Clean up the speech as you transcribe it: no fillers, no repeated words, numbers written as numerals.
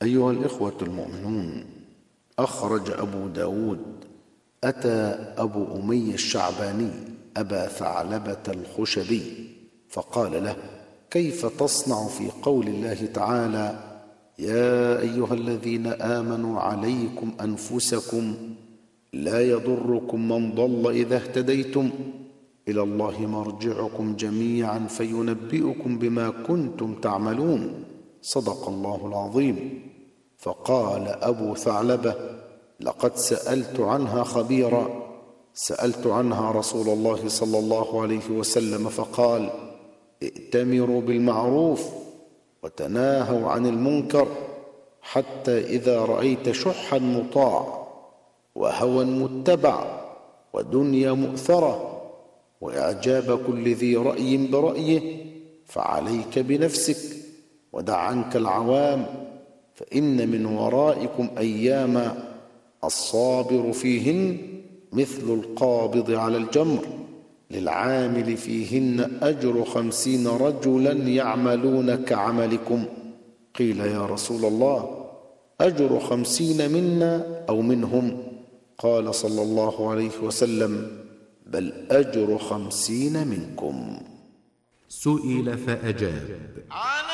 أيها الإخوة المؤمنون، أخرج أبو داود: أتى أبو أمية الشعباني أبا ثعلبة الخشبي فقال له: كيف تصنع في قول الله تعالى: يا أيها الذين آمنوا عليكم أنفسكم لا يضركم من ضل إذا اهتديتم إلى الله مرجعكم جميعا فينبئكم بما كنتم تعملون، صدق الله العظيم. فقال أبو ثعلبة: لقد سألت عنها خبيرا، سألت عنها رسول الله صلى الله عليه وسلم فقال: ائتمروا بالمعروف وتناهوا عن المنكر، حتى إذا رأيت شحا مطاع وهوى متبع ودنيا مؤثرة وإعجاب كل ذي رأي برأيه فعليك بنفسك ودع عنك العوام، فإن من ورائكم أياما الصابر فيهن مثل القابض على الجمر، للعامل فيهن أجر 50 رجلا يعملون كعملكم. قيل: يا رسول الله، أجر 50 منا أو منهم؟ قال صلى الله عليه وسلم: بل أجر 50 منكم. سئل فأجاب: